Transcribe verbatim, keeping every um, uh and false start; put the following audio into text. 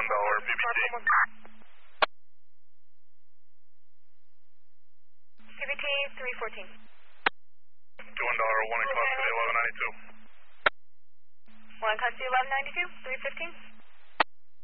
one dollar B B T. B B T three fourteen. two one dollar, one in custody, eleven ninety-two. One custody, eleven ninety-two, three fifteen.